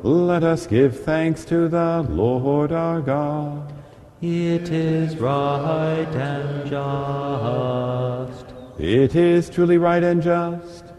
Let us give thanks to the Lord our God. It is right and just. It is truly right and just,